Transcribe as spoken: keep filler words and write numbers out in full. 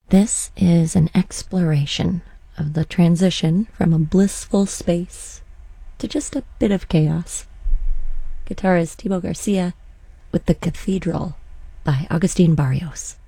This is an exploration of the transition from a blissful space to just a bit of chaos. Guitarist Thibaut Garcia with The Cathedral by Agustin Barrios.